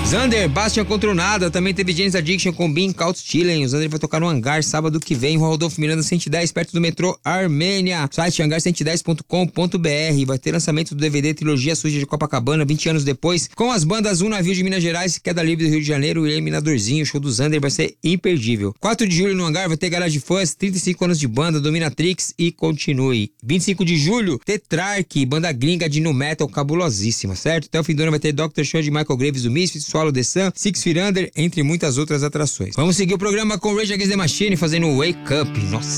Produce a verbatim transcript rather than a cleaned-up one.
Xander, Bastian contra o Nada, também teve James Addiction com Bean Couch Chillen. O Xander vai tocar no Hangar sábado que vem, Rua Rodolfo Miranda cento e dez, perto do metrô Armênia. Site hangar cento e dez ponto com ponto b r. Vai ter lançamento do D V D Trilogia Suja de Copacabana, vinte anos depois, com as bandas Um Navio de Minas Gerais, Queda Livre do Rio de Janeiro e Eliminadorzinho. O show do Xander vai ser imperdível. quatro de julho no Hangar vai ter Garage Fãs, trinta e cinco anos de banda, Dominatrix e Continue. vinte e cinco de julho, Tetrarch, banda gringa de nu metal cabulosíssima, certo? Até o fim do ano vai ter doutor Show de Michael Graves do Misfits, Swallow the Sun, Six Feet Under, entre muitas outras atrações. Vamos seguir o programa com Rage Against the Machine fazendo Wake Up. Nossa.